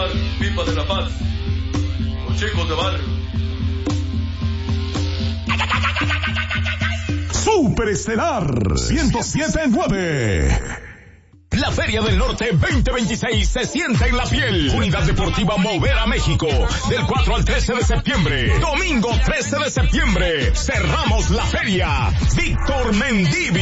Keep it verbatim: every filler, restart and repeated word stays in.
Bar Pipa de la Paz. Los chicos de barrio. Superestelar ciento siete punto nueve. La Feria del Norte veinte veintiséis se siente en la piel. Unidad Deportiva Mover a México. Del cuatro al trece de septiembre. Domingo trece de septiembre. Cerramos la feria. Víctor Mendivi.